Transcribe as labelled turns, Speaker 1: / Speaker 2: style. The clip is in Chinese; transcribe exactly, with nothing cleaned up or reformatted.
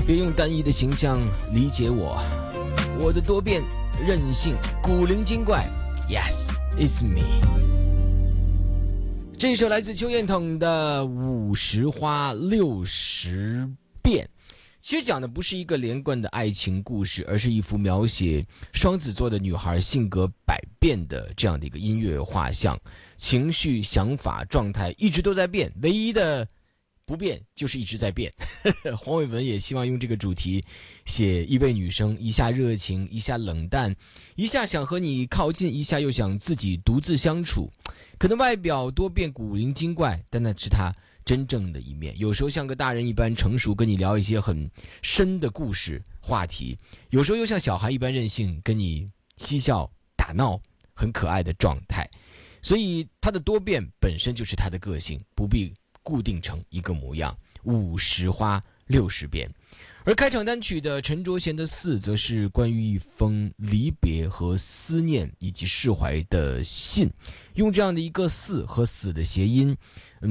Speaker 1: 别用单一的形象理解我，我的多变、任性、古灵精怪。Yes, it's me。这首来自邱彦统的《五十花六十变》，其实讲的不是一个连贯的爱情故事，而是一幅描写双子座的女孩性格百变的这样的一个音乐画像，情绪、想法、状态一直都在变，唯一的不变就是一直在变。黄伟文也希望用这个主题写一位女生，一下热情，一下冷淡，一下想和你靠近，一下又想自己独自相处。可能外表多变古灵精怪，但那是她真正的一面。有时候像个大人一般成熟，跟你聊一些很深的故事话题，有时候又像小孩一般任性，跟你嬉笑打闹，很可爱的状态。所以她的多变本身就是她的个性，不必固定成一个模样。五十花六十变。而开场单曲的陈卓贤的四，则是关于一封离别和思念以及释怀的信，用这样的一个四和死的谐音，